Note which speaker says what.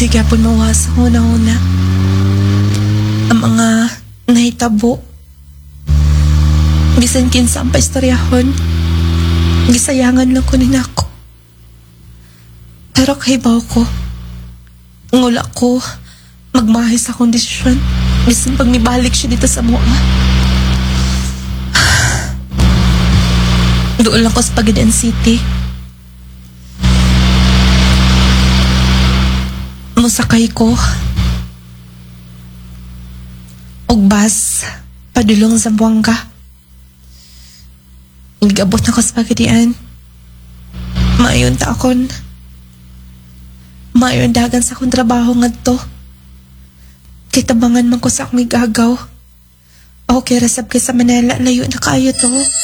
Speaker 1: Di gyapon mawas una-una ang mga nahitabo. Bisan kinsa ang paistoryahon, gisayangan lang ko ninako. Pero kahibaw ko, ngula ko magmahay sa akong desisyon. Bisan pag mibalik siya dito sa mua. Doon lang ko sa Pagadian City. Musakay ko og bus padulong sa Zamboanga. Nagabot na ko sa Pagadian. Maayon ta akon. Maayon dagan sa akong trabaho ngadto. Kitabangan man ko sa akong igagaw. Okay, rasab kay sa Manila, layo na kaayo to.